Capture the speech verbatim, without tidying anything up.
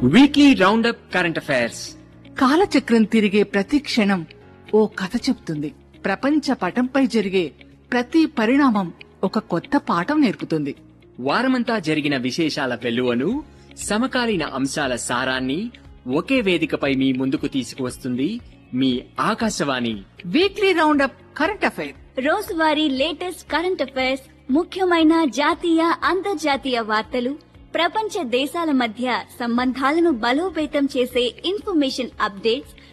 Weekly round up current affairs. కాలచక్రం తిరిగే ప్రతి క్షణం ఓ కథ చెప్తుంది. ప్రపంచ పటంపై జరిగే ప్రతి పరిణామం ఒక కొత్త పాఠం నేర్పుతుంది. వారమంతా జరిగిన విశేషాల వెలువను, సమకాలీన అంశాల సారాన్ని ఒకే వేదికపై మీ ముందుకు తీసుకువస్తుంది మీ Akashvani. Weekly round up current affair. రోజువారీ లేటెస్ట్ కరెంట్ అఫైర్స్, ముఖ్యమైన జాతీయ అంతర్జాతీయ వార్తలు, ప్రపంచ దేశాల మధ్య సంబంధాలను బలోపేతం చేసే ఇన్ఫర్మేషన్ అప్డేట్స్,